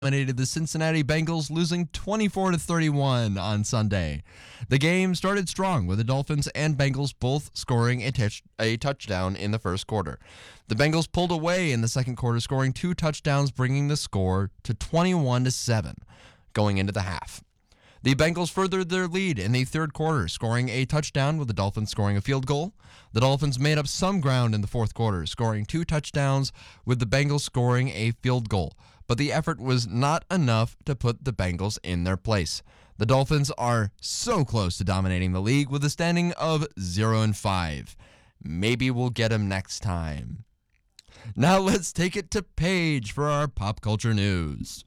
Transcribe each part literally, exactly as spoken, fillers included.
dominated the Cincinnati Bengals, losing twenty-four to thirty-one on Sunday. The game started strong, with the Dolphins and Bengals both scoring a, touch- a touchdown in the first quarter. The Bengals pulled away in the second quarter, scoring two touchdowns, bringing the score to twenty-one to seven going into the half. The Bengals furthered their lead in the third quarter, scoring a touchdown with the Dolphins scoring a field goal. The Dolphins made up some ground in the fourth quarter, scoring two touchdowns with the Bengals scoring a field goal. But the effort was not enough to put the Bengals in their place. The Dolphins are so close to dominating the league with a standing of zero and five. Maybe we'll get them next time. Now let's take it to Paige for our pop culture news.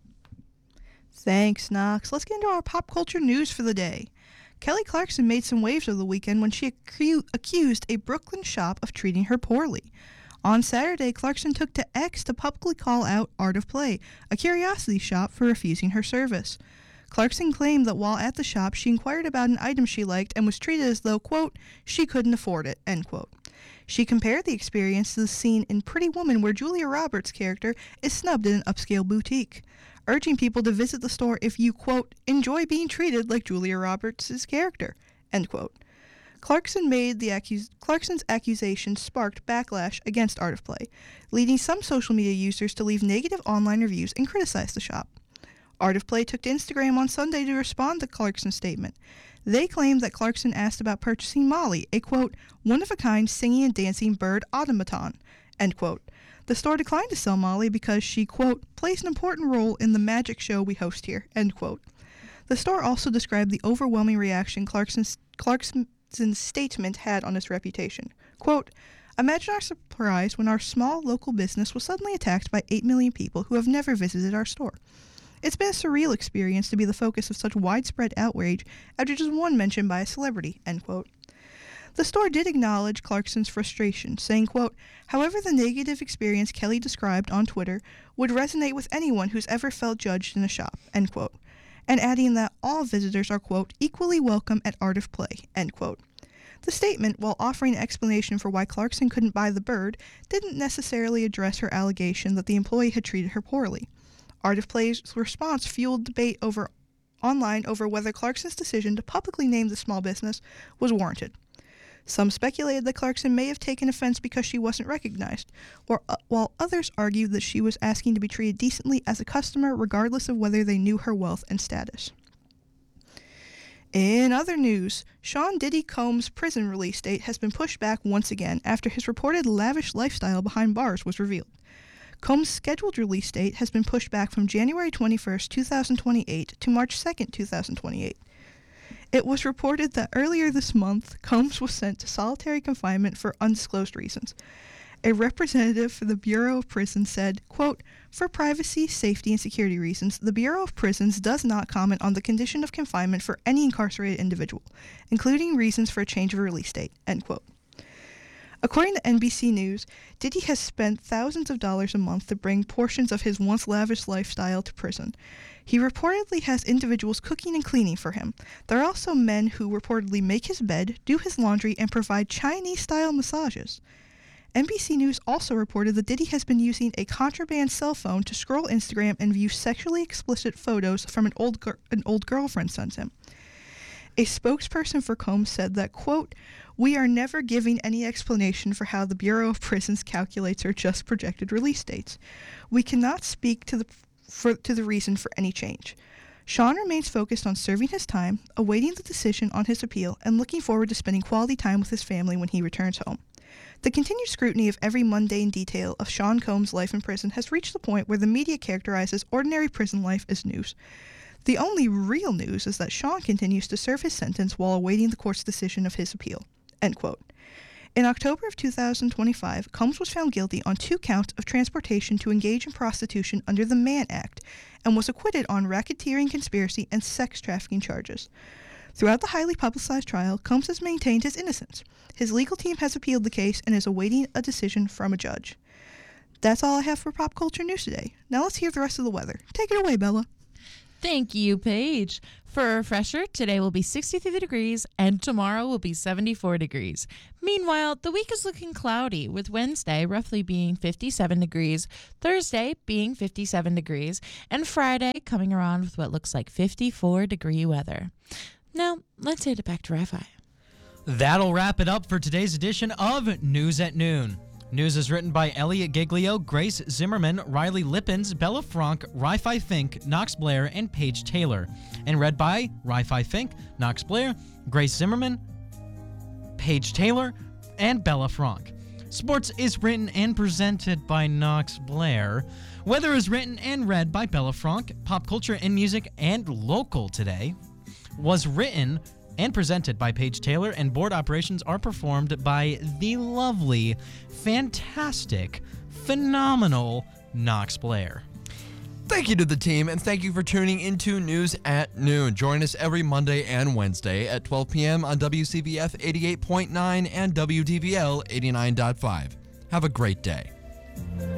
Thanks, Knox. Let's get into our pop culture news for the day. Kelly Clarkson made some waves over the weekend when she acu- accused a Brooklyn shop of treating her poorly. On Saturday, Clarkson took to X to publicly call out Art of Play, a curiosity shop, for refusing her service. Clarkson claimed that while at the shop, she inquired about an item she liked and was treated as though, quote, she couldn't afford it, end quote. She compared the experience to the scene in Pretty Woman where Julia Roberts' character is snubbed in an upscale boutique, urging people to visit the store if you, quote, enjoy being treated like Julia Roberts' character, end quote. Clarkson made the accus- Clarkson's accusation sparked backlash against Art of Play, leading some social media users to leave negative online reviews and criticize the shop. Art of Play took to Instagram on Sunday to respond to Clarkson's statement. They claimed that Clarkson asked about purchasing Molly, a, quote, one-of-a-kind singing and dancing bird automaton, end quote. The store declined to sell Molly because she, quote, plays an important role in the magic show we host here, end quote. The store also described the overwhelming reaction Clarkson's, Clarkson's statement had on its reputation. Quote, imagine our surprise when our small local business was suddenly attacked by eight million people who have never visited our store. It's been a surreal experience to be the focus of such widespread outrage after just one mention by a celebrity, end quote. The store did acknowledge Clarkson's frustration, saying, quote, however, the negative experience Kelly described on Twitter would resonate with anyone who's ever felt judged in a shop, end quote, and adding that all visitors are, quote, equally welcome at Art of Play, end quote. The statement, while offering an explanation for why Clarkson couldn't buy the bird, didn't necessarily address her allegation that the employee had treated her poorly. Art of Play's response fueled debate over online over whether Clarkson's decision to publicly name the small business was warranted. Some speculated that Clarkson may have taken offense because she wasn't recognized, or, uh, while others argued that she was asking to be treated decently as a customer regardless of whether they knew her wealth and status. In other news, Sean Diddy Combs' prison release date has been pushed back once again after his reported lavish lifestyle behind bars was revealed. Combs' scheduled release date has been pushed back from January twenty-first, twenty twenty-eight to March second, twenty twenty-eight. It was reported that earlier this month, Combs was sent to solitary confinement for undisclosed reasons. A representative for the Bureau of Prisons said, quote, for privacy, safety, and security reasons, the Bureau of Prisons does not comment on the condition of confinement for any incarcerated individual, including reasons for a change of release date, end quote. According to N B C News, Diddy has spent thousands of dollars a month to bring portions of his once lavish lifestyle to prison. He reportedly has individuals cooking and cleaning for him. There are also men who reportedly make his bed, do his laundry, and provide Chinese-style massages. N B C News also reported that Diddy has been using a contraband cell phone to scroll Instagram and view sexually explicit photos from an old gir- an old girlfriend sends him. A spokesperson for Combs said that, quote, we are never giving any explanation for how the Bureau of Prisons calculates or just projected release dates. We cannot speak to the for, to the reason for any change. Sean remains focused on serving his time, awaiting the decision on his appeal, and looking forward to spending quality time with his family when he returns home. The continued scrutiny of every mundane detail of Sean Combs' life in prison has reached the point where the media characterizes ordinary prison life as news. The only real news is that Sean continues to serve his sentence while awaiting the court's decision of his appeal, end quote. In October of two thousand twenty-five, Combs was found guilty on two counts of transportation to engage in prostitution under the Mann Act and was acquitted on racketeering conspiracy and sex trafficking charges. Throughout the highly publicized trial, Combs has maintained his innocence. His legal team has appealed the case and is awaiting a decision from a judge. That's all I have for pop culture news today. Now let's hear the rest of the weather. Take it away, Bella. Thank you, Paige. For a refresher, today will be sixty-three degrees and tomorrow will be seventy-four degrees. Meanwhile, the week is looking cloudy, with Wednesday roughly being fifty-seven degrees, Thursday being fifty-seven degrees, and Friday coming around with what looks like fifty-four degree weather. Now, let's hit it back to Wi-Fi. That'll wrap it up for today's edition of News at Noon. News is written by Elliot Giglio, Grace Zimmerman, Riley Lippens, Bella Frank, Ri-Fi Fink, Knox Blair, and Paige Taylor. And read by Ri-Fi Fink, Knox Blair, Grace Zimmerman, Paige Taylor, and Bella Frank. Sports is written and presented by Knox Blair. Weather is written and read by Bella Frank. Pop culture and music and local today was written and presented by Paige Taylor, and board operations are performed by the lovely, fantastic, phenomenal Knox Blair. Thank you to the team, and thank you for tuning into News at Noon. Join us every Monday and Wednesday at twelve p.m. on W C B F eighty-eight point nine and W D V L eighty-nine point five. Have a great day.